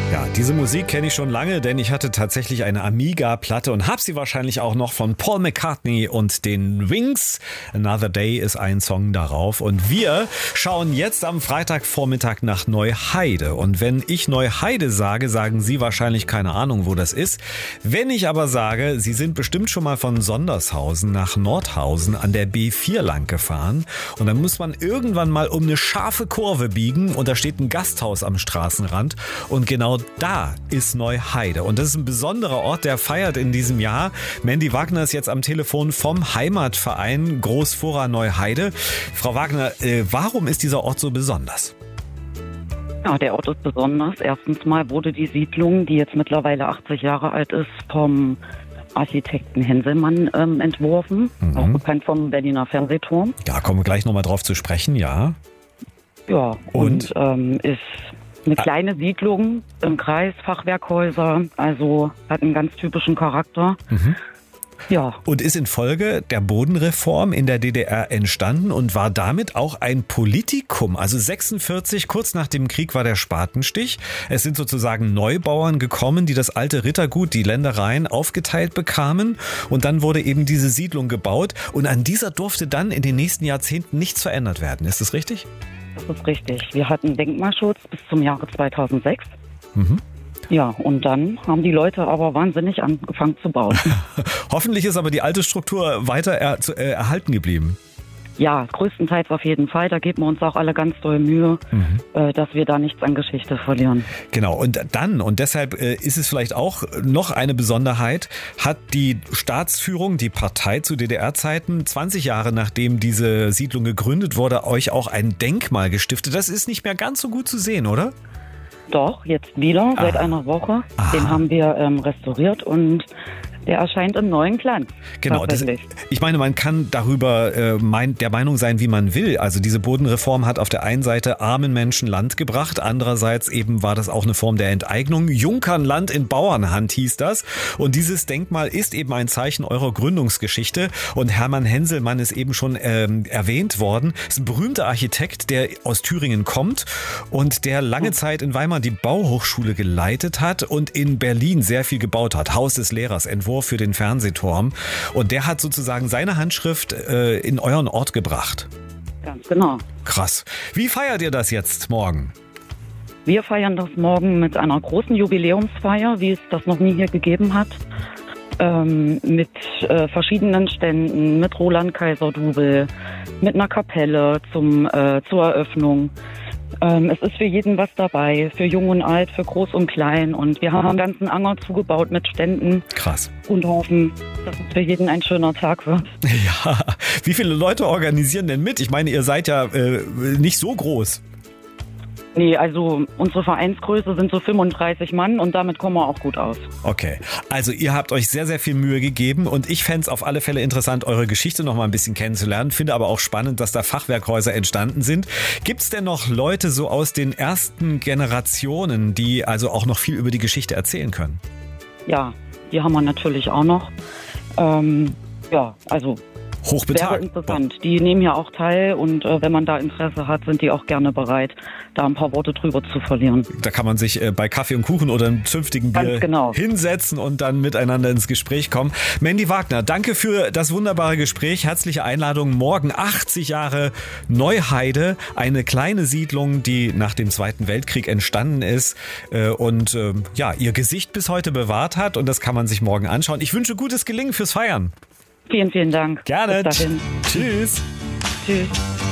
Ja, diese Musik kenne ich schon lange, denn ich hatte tatsächlich eine Amiga-Platte und habe sie wahrscheinlich auch noch von Paul McCartney und den Wings. Another Day ist ein Song darauf. Und wir schauen jetzt am Freitagvormittag nach Neuheide. Und wenn ich Neuheide sage, sagen Sie wahrscheinlich keine Ahnung, wo das ist. Wenn ich aber sage, Sie sind bestimmt schon mal von Sondershausen nach Nordhausen an der B4 lang gefahren. Und dann muss man irgendwann mal um eine scharfe Kurve biegen und da steht ein Gasthaus am Straßenrand. Und genau da ist Neuheide. Und das ist ein besonderer Ort, der feiert in diesem Jahr. Mandy Wagner ist jetzt am Telefon vom Heimatverein Großfurra Neuheide. Frau Wagner, warum ist dieser Ort so besonders? Ja, der Ort ist besonders. Erstens mal wurde die Siedlung, die jetzt mittlerweile 80 Jahre alt ist, vom Architekten Henselmann entworfen. Auch bekannt vom Berliner Fernsehturm. Ja, kommen wir gleich nochmal drauf zu sprechen, ja. Ja, und ist eine kleine Siedlung im Kreis, Fachwerkhäuser, also hat einen ganz typischen Charakter. Ja. Und ist infolge der Bodenreform in der DDR entstanden und war damit auch ein Politikum. Also 46, kurz nach dem Krieg, war der Spatenstich. Es sind sozusagen Neubauern gekommen, die das alte Rittergut, die Ländereien, aufgeteilt bekamen. Und dann wurde eben diese Siedlung gebaut. Und an dieser durfte dann in den nächsten Jahrzehnten nichts verändert werden. Ist das richtig? Das ist richtig. Wir hatten Denkmalschutz bis zum Jahre 2006. Ja, und dann haben die Leute aber wahnsinnig angefangen zu bauen. Hoffentlich ist aber die alte Struktur weiter erhalten geblieben. Ja, größtenteils auf jeden Fall. Da geben wir uns auch alle ganz doll Mühe, dass wir da nichts an Geschichte verlieren. Genau, und deshalb ist es vielleicht auch noch eine Besonderheit, hat die Staatsführung, die Partei zu DDR-Zeiten, 20 Jahre nachdem diese Siedlung gegründet wurde, euch auch ein Denkmal gestiftet. Das ist nicht mehr ganz so gut zu sehen, oder? Doch, jetzt wieder, seit einer Woche. Den haben wir restauriert und der erscheint im neuen Glanz. Genau, ich meine, man kann darüber der Meinung sein, wie man will. Also diese Bodenreform hat auf der einen Seite armen Menschen Land gebracht, andererseits eben war das auch eine Form der Enteignung. Junkernland in Bauernhand hieß das. Und dieses Denkmal ist eben ein Zeichen eurer Gründungsgeschichte. Und Hermann Henselmann ist eben schon erwähnt worden. Ist ein berühmter Architekt, der aus Thüringen kommt und der lange Zeit in Weimar die Bauhochschule geleitet hat und in Berlin sehr viel gebaut hat. Haus des Lehrers, Entwurf für den Fernsehturm. Und der hat sozusagen seine Handschrift in euren Ort gebracht. Ganz genau. Krass. Wie feiert ihr das jetzt morgen? Wir feiern das morgen mit einer großen Jubiläumsfeier, wie es das noch nie hier gegeben hat. Mit verschiedenen Ständen, mit Roland Kaiser-Dubel, mit einer Kapelle zur Eröffnung. Es ist für jeden was dabei, für Jung und Alt, für Groß und Klein. Und wir haben einen ganzen Anger zugebaut mit Ständen. Krass. Und hoffen, dass es für jeden ein schöner Tag wird. Ja, wie viele Leute organisieren denn mit? Ich meine, ihr seid ja nicht so groß. Nee, also unsere Vereinsgröße sind so 35 Mann und damit kommen wir auch gut aus. Okay, also ihr habt euch sehr, sehr viel Mühe gegeben und ich fände es auf alle Fälle interessant, eure Geschichte noch mal ein bisschen kennenzulernen. Finde aber auch spannend, dass da Fachwerkhäuser entstanden sind. Gibt es denn noch Leute so aus den ersten Generationen, die also auch noch viel über die Geschichte erzählen können? Ja, die haben wir natürlich auch noch. Ja, also Hochbetagt. wäre interessant. Die nehmen ja auch teil und wenn man da Interesse hat, sind die auch gerne bereit, da ein paar Worte drüber zu verlieren. Da kann man sich bei Kaffee und Kuchen oder einem zünftigen Bier hinsetzen und dann miteinander ins Gespräch kommen. Mandy Wagner, danke für das wunderbare Gespräch. Herzliche Einladung. Morgen 80 Jahre Neuheide, eine kleine Siedlung, die nach dem Zweiten Weltkrieg entstanden ist und ja, ihr Gesicht bis heute bewahrt hat und das kann man sich morgen anschauen. Ich wünsche gutes Gelingen fürs Feiern. Vielen, vielen Dank. Gerne. Bis dahin. Tschüss. Tschüss.